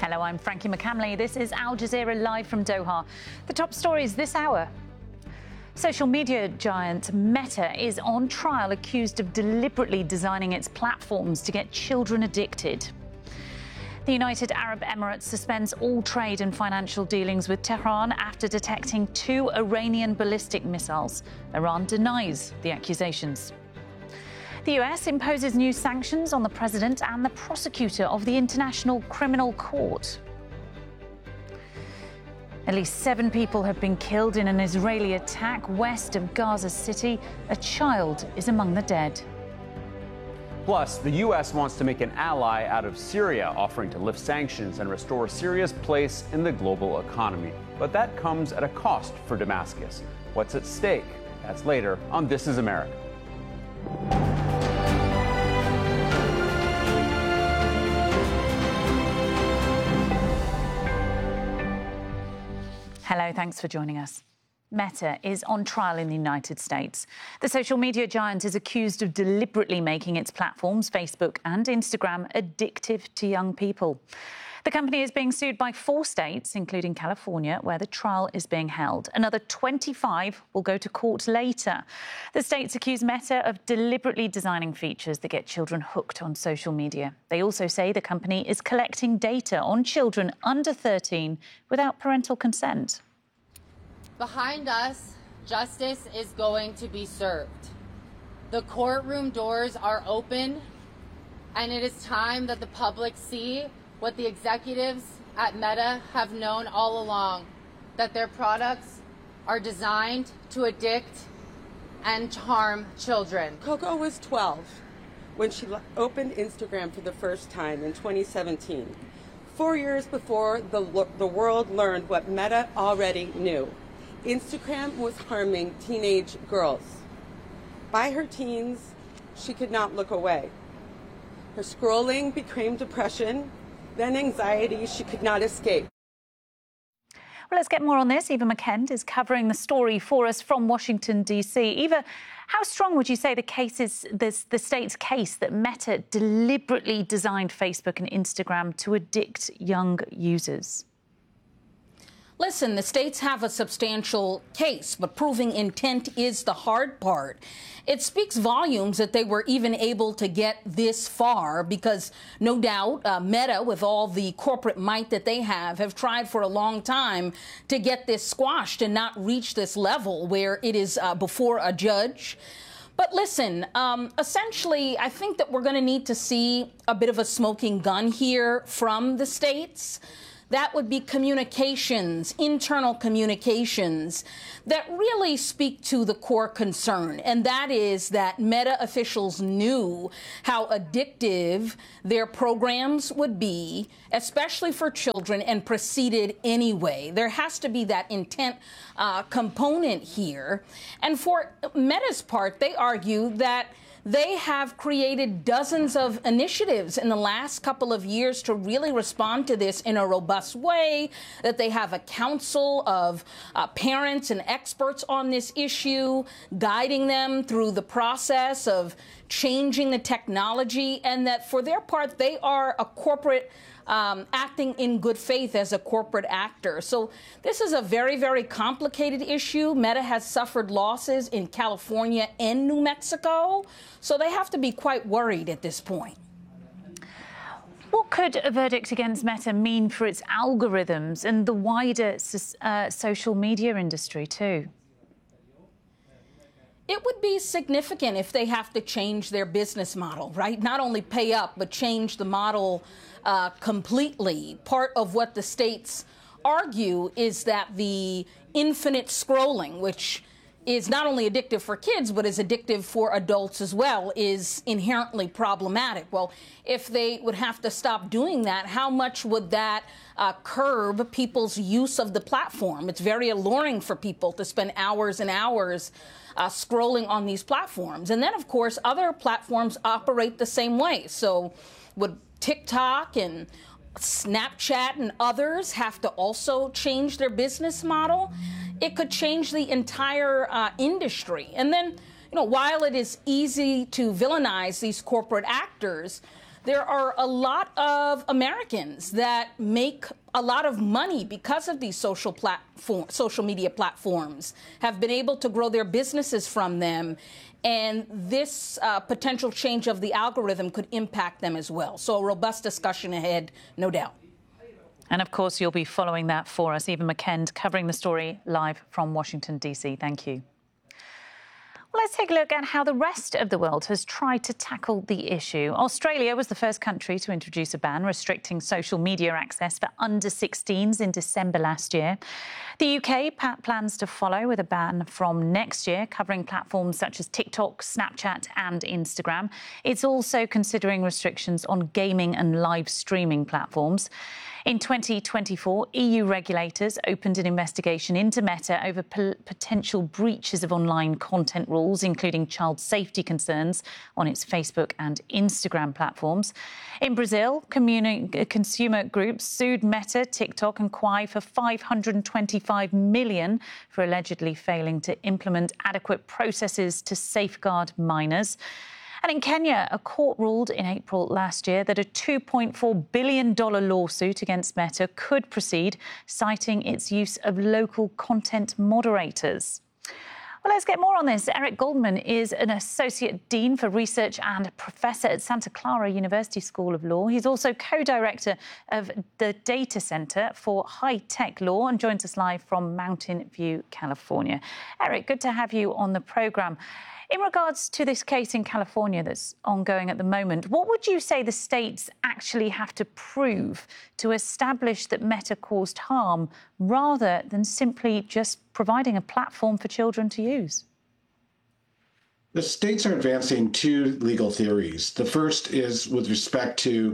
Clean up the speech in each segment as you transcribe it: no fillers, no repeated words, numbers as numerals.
Hello, I'm Frankie McCamley. This is Al Jazeera live from Doha. The top stories this hour. Social media giant Meta is on trial, accused of deliberately designing its platforms to get children addicted. The United Arab Emirates suspends all trade and financial dealings with Tehran after detecting 2 Iranian ballistic missiles. Iran denies the accusations. The US imposes new sanctions on the president and the prosecutor of the International Criminal Court. At least 7 people have been killed in an Israeli attack west of Gaza City. A child is among the dead. Plus, the U.S. wants to make an ally out of Syria, offering to lift sanctions and restore Syria's place in the global economy. But that comes at a cost for Damascus. What's at stake? That's later on This Is America. Hello, thanks for joining us. Meta is on trial in the United States. The social media giant is accused of deliberately making its platforms, Facebook and Instagram, addictive to young people. The company is being sued by 4 states, including California, where the trial is being held. Another 25 will go to court later. The states accuse Meta of deliberately designing features that get children hooked on social media. They also say the company is collecting data on children under 13 without parental consent. Behind us, justice is going to be served. The courtroom doors are open, and it is time that the public see what the executives at Meta have known all along, that their products are designed to addict and harm children. Coco was 12 when she opened Instagram for the first time in 2017, 4 years before the world learned what Meta already knew. Instagram was harming teenage girls. By her teens, she could not look away. Her scrolling became depression, then anxiety she could not escape. Well, let's get more on this. Eva McKend is covering the story for us from Washington, D.C. Eva, how strong would you say the state's case that Meta deliberately designed Facebook and Instagram to addict young users? Listen, the states have a substantial case, but proving intent is the hard part. It speaks volumes that they were even able to get this far because, no doubt, Meta, with all the corporate might that they have tried for a long time to get this squashed and not reach this level where it is before a judge. But listen, essentially, I think that we're going to need to see a bit of a smoking gun here from the states. That would be communications, internal communications, that really speak to the core concern, and that is that Meta officials knew how addictive their programs would be, especially for children, and proceeded anyway. There has to be that intent component here. And for Meta's part, they argue that they have created dozens of initiatives in the last couple of years to really respond to this in a robust way, that they have a council of parents and experts on this issue, guiding them through the process of changing the technology, and that for their part, they are a corporate acting in good faith as a corporate actor. So this is a very, very complicated issue. Meta has suffered losses in California and New Mexico, so they have to be quite worried at this point. What could a verdict against Meta mean for its algorithms and the wider social media industry too? It would be significant if they have to change their business model, right? Not only pay up, but change the model completely. Part of what the states argue is that the infinite scrolling, which is not only addictive for kids, but is addictive for adults as well, is inherently problematic. Well, if they would have to stop doing that, how much would that curb people's use of the platform? It's very alluring for people to spend hours and hours scrolling on these platforms. And then, of course, other platforms operate the same way. So would TikTok and Snapchat and others have to also change their business model? It could change the entire industry. And then, while it is easy to villainize these corporate actors, there are a lot of Americans that make a lot of money because of these social media platforms, have been able to grow their businesses from them. And this potential change of the algorithm could impact them as well. So a robust discussion ahead, no doubt. And of course, you'll be following that for us. Eva McKend covering the story live from Washington, D.C. Thank you. Well, let's take a look at how the rest of the world has tried to tackle the issue. Australia was the first country to introduce a ban restricting social media access for under 16s in December last year. The UK plans to follow with a ban from next year, covering platforms such as TikTok, Snapchat and Instagram. It's also considering restrictions on gaming and live streaming platforms. In 2024, EU regulators opened an investigation into Meta over potential breaches of online content rules, including child safety concerns on its Facebook and Instagram platforms. In Brazil, consumer groups sued Meta, TikTok and Quai for $525 million for allegedly failing to implement adequate processes to safeguard minors. And in Kenya, a court ruled in April last year that a $2.4 billion lawsuit against Meta could proceed, citing its use of local content moderators. Well, let's get more on this. Eric Goldman is an Associate Dean for Research and Professor at Santa Clara University School of Law. He's also co-director of the Data Center for High-Tech Law and joins us live from Mountain View, California. Eric, good to have you on the programme. In regards to this case in California that's ongoing at the moment, what would you say the states actually have to prove to establish that Meta caused harm rather than simply just providing a platform for children to use? The states are advancing two legal theories. The first is with respect to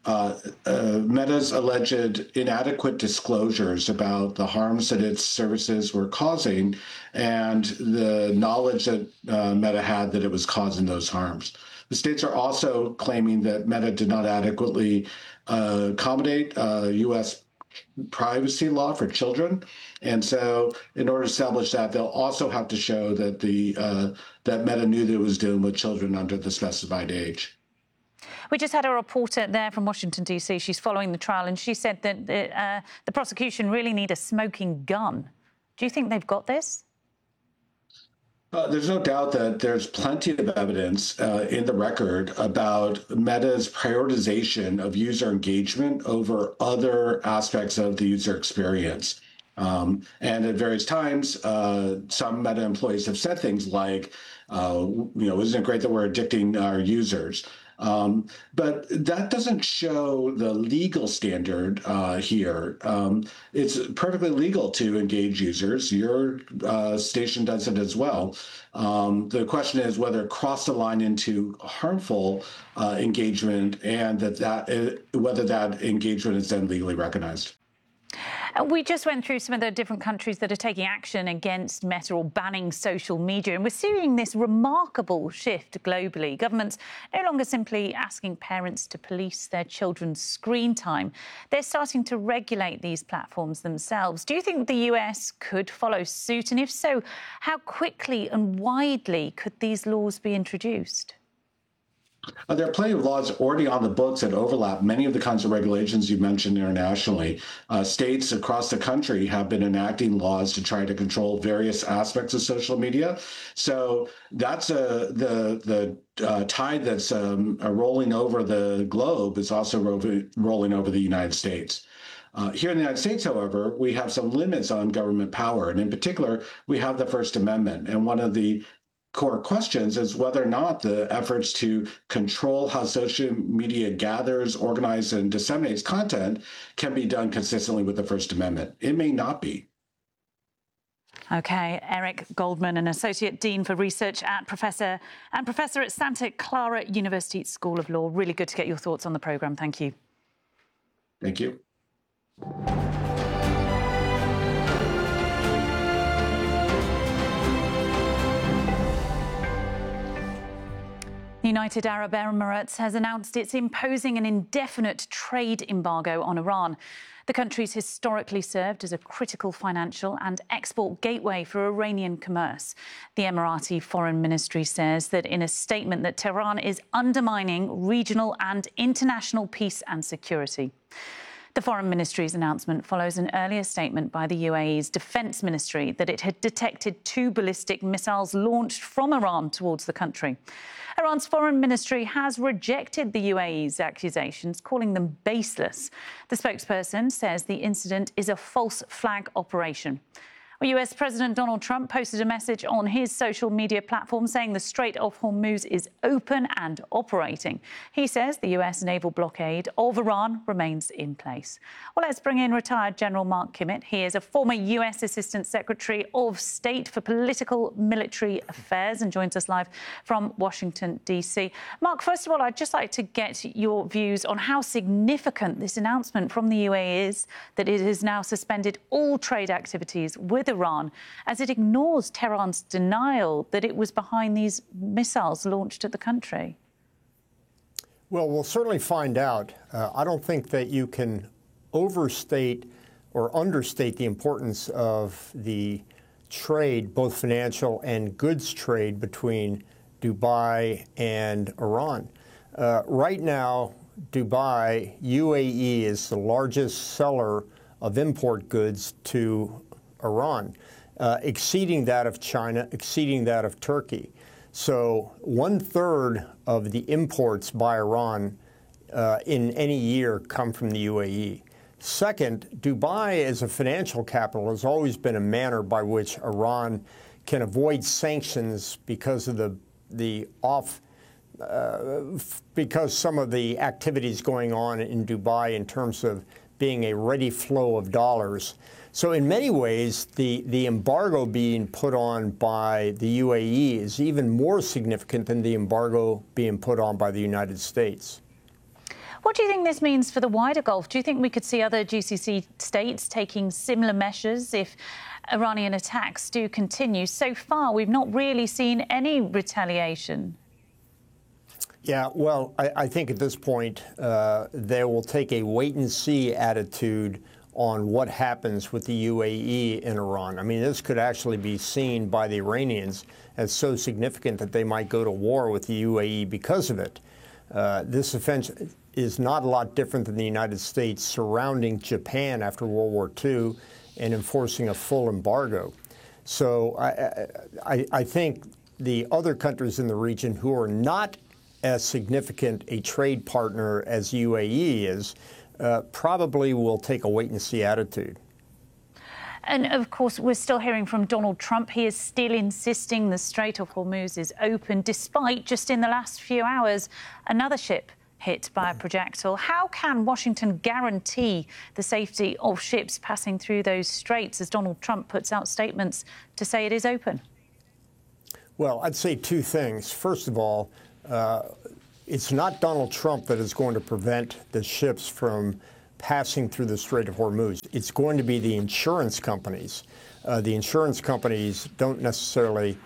Meta's alleged inadequate disclosures about the harms that its services were causing and the knowledge that Meta had that it was causing those harms. The states are also claiming that Meta did not adequately accommodate U.S. privacy law for children. And so in order to establish that, they'll also have to show that that Meta knew that it was dealing with children under the specified age. We just had a reporter there from Washington, D.C. She's following the trial, and she said that the prosecution really need a smoking gun. Do you think they've got this? There's no doubt that there's plenty of evidence in the record about Meta's prioritization of user engagement over other aspects of the user experience. And at various times, some Meta employees have said things like, isn't it great that we're addicting our users? But that doesn't show the legal standard here. It's perfectly legal to engage users. Your station does it as well. The question is whether it crossed the line into harmful engagement and whether that engagement is then legally recognized. We just went through some of the different countries that are taking action against Meta or banning social media, and we're seeing this remarkable shift globally. Governments no longer simply asking parents to police their children's screen time. They're starting to regulate these platforms themselves. Do you think the US could follow suit? And if so, how quickly and widely could these laws be introduced? There are plenty of laws already on the books that overlap many of the kinds of regulations you mentioned internationally. States across the country have been enacting laws to try to control various aspects of social media. So that's the tide that's rolling over the globe is also rolling over the United States. Here in the United States, however, we have some limits on government power. And in particular, we have the First Amendment. And one of the core questions is whether or not the efforts to control how social media gathers, organizes, and disseminates content can be done consistently with the First Amendment. It may not be. OK, Eric Goldman, an Associate Dean for Research and Professor at Santa Clara University School of Law. Really good to get your thoughts on the programme. Thank you. Thank you. The United Arab Emirates has announced it's imposing an indefinite trade embargo on Iran. The country's historically served as a critical financial and export gateway for Iranian commerce. The Emirati Foreign Ministry says that in a statement that Tehran is undermining regional and international peace and security. The Foreign Ministry's announcement follows an earlier statement by the UAE's Defence Ministry that it had detected 2 ballistic missiles launched from Iran towards the country. Iran's Foreign Ministry has rejected the UAE's accusations, calling them baseless. The spokesperson says the incident is a false flag operation. Well, US President Donald Trump posted a message on his social media platform saying the Strait of Hormuz is open and operating. He says the US naval blockade of Iran remains in place. Well, let's bring in retired General Mark Kimmitt. He is a former US Assistant Secretary of State for Political Military Affairs and joins us live from Washington, D.C. Mark, first of all, I'd just like to get your views on how significant this announcement from the UAE is, that it has now suspended all trade activities with Iran as it ignores Tehran's denial that it was behind these missiles launched at the country. Well, we'll certainly find out. I don't think that you can overstate or understate the importance of the trade, both financial and goods trade, between Dubai and Iran. Right now, Dubai, UAE, is the largest seller of import goods to Iran, exceeding that of China, exceeding that of Turkey. So 1/3 of the imports by Iran in any year come from the UAE. Second, Dubai as a financial capital has always been a manner by which Iran can avoid sanctions because of because some of the activities going on in Dubai in terms of being a ready flow of dollars. So in many ways, the embargo being put on by the UAE is even more significant than the embargo being put on by the United States. What do you think this means for the wider Gulf? Do you think we could see other GCC states taking similar measures if Iranian attacks do continue? So far, we've not really seen any retaliation. Yeah, well, I think at this point, they will take a wait-and-see attitude on what happens with the UAE in Iran. I mean, this could actually be seen by the Iranians as so significant that they might go to war with the UAE because of it. This offense is not a lot different than the United States surrounding Japan after World War II and enforcing a full embargo. So I think the other countries in the region who are not as significant a trade partner as UAE is probably will take a wait-and-see attitude. And, of course, we're still hearing from Donald Trump. He is still insisting the Strait of Hormuz is open, despite just in the last few hours another ship hit by a projectile. How can Washington guarantee the safety of ships passing through those straits as Donald Trump puts out statements to say it is open? Well, I'd say 2 things. First of all, it's not Donald Trump that is going to prevent the ships from passing through the Strait of Hormuz. It's going to be the insurance companies. The insurance companies don't necessarily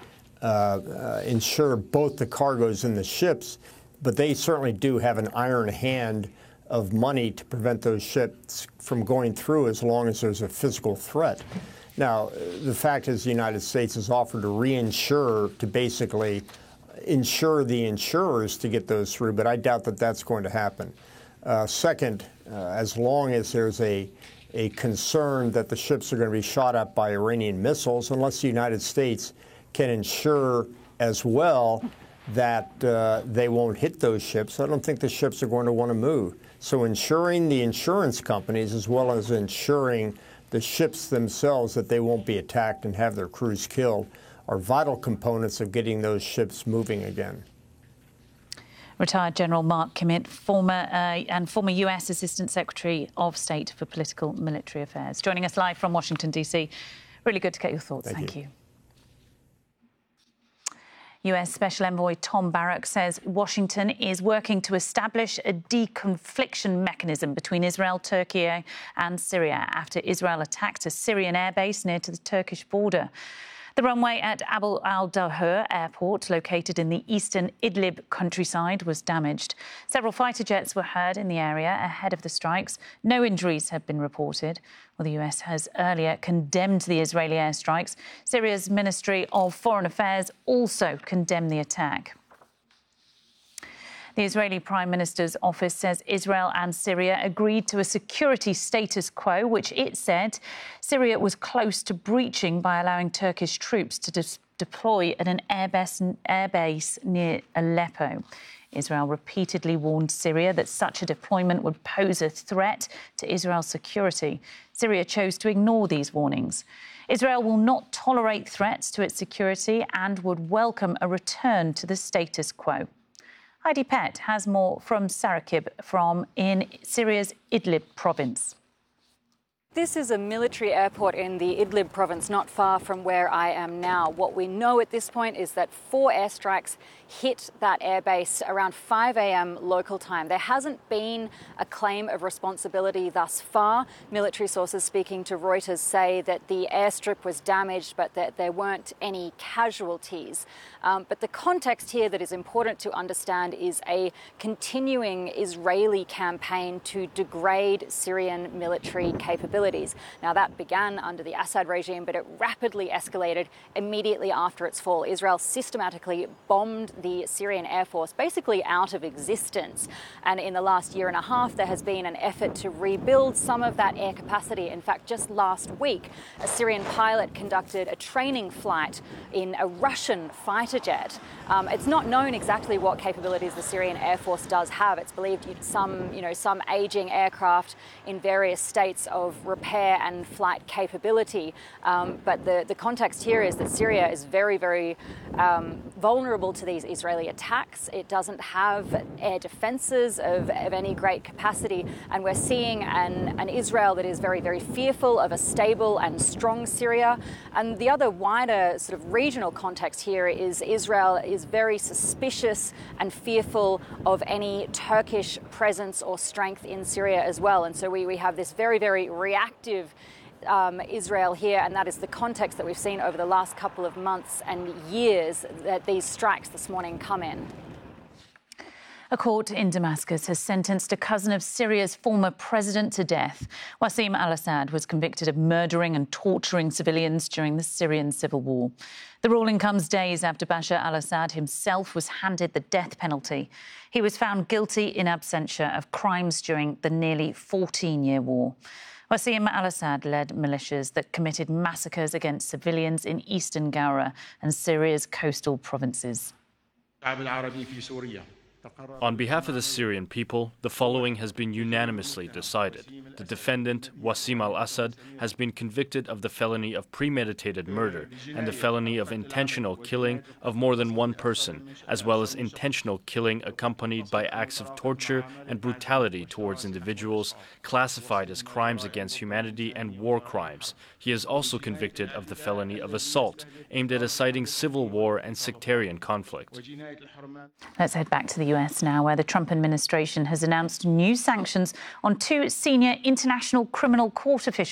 insure both the cargoes and the ships, but they certainly do have an iron hand of money to prevent those ships from going through as long as there's a physical threat. Now, the fact is the United States has offered to reinsure, to basically insure the insurers to get those through, but I doubt that that's going to happen. Second, as long as there's a concern that the ships are going to be shot at by Iranian missiles, unless the United States can ensure as well that they won't hit those ships, I don't think the ships are going to want to move. So ensuring the insurance companies as well as ensuring the ships themselves that they won't be attacked and have their crews killed are vital components of getting those ships moving again. Retired General Mark Kimmitt, former US Assistant Secretary of State for Political Military Affairs, joining us live from Washington, D.C. Really good to get your thoughts. Thank you. US Special Envoy Tom Barrack says Washington is working to establish a deconfliction mechanism between Israel, Turkey and Syria after Israel attacked a Syrian airbase near to the Turkish border. The The runway at Abu al-Dahur airport, located in the eastern Idlib countryside, was damaged. Several fighter jets were heard in the area ahead of the strikes. No injuries have been reported. Well, the US has earlier condemned the Israeli airstrikes. Syria's Ministry of Foreign Affairs also condemned the attack. The Israeli Prime Minister's office says Israel and Syria agreed to a security status quo, which it said Syria was close to breaching by allowing Turkish troops to deploy at an airbase near Aleppo. Israel repeatedly warned Syria that such a deployment would pose a threat to Israel's security. Syria chose to ignore these warnings. Israel will not tolerate threats to its security and would welcome a return to the status quo. Heidi Pett has more from Sarakib in Syria's Idlib province. This is a military airport in the Idlib province, not far from where I am now. What we know at this point is that 4 airstrikes hit that airbase around 5 a.m. local time. There hasn't been a claim of responsibility thus far. Military sources speaking to Reuters say that the airstrip was damaged, but that there weren't any casualties. But the context here that is important to understand is a continuing Israeli campaign to degrade Syrian military capabilities. Now, that began under the Assad regime, but it rapidly escalated immediately after its fall. Israel systematically bombed the Syrian Air Force basically out of existence. And in the last year and a half, there has been an effort to rebuild some of that air capacity. In fact, just last week, a Syrian pilot conducted a training flight in a Russian fighter jet. It's not known exactly what capabilities the Syrian Air Force does have. It's believed some aging aircraft in various states of repair and flight capability. But the context here is that Syria is very, very vulnerable to these Israeli attacks. It doesn't have air defenses of any great capacity. And we're seeing an Israel that is very, very fearful of a stable and strong Syria. And the other wider sort of regional context here is Israel is very suspicious and fearful of any Turkish presence or strength in Syria as well. And so we have this very, very reactive Israel here, and that is the context that we've seen over the last couple of months and years that these strikes this morning come in. A court in Damascus has sentenced a cousin of Syria's former president to death. Wassim al-Assad was convicted of murdering and torturing civilians during the Syrian civil war. The ruling comes days after Bashar al-Assad himself was handed the death penalty. He was found guilty in absentia of crimes during the nearly 14-year war. Wassim al-Assad led militias that committed massacres against civilians in eastern Ghouta and Syria's coastal provinces. On behalf of the Syrian people, the following has been unanimously decided. The defendant, Wassim al-Assad, has been convicted of the felony of premeditated murder and the felony of intentional killing of more than one person, as well as intentional killing accompanied by acts of torture and brutality towards individuals classified as crimes against humanity and war crimes. He is also convicted of the felony of assault, aimed at inciting civil war and sectarian conflict. Let's head back to the US now, where the Trump administration has announced new sanctions on 2 senior International Criminal Court officials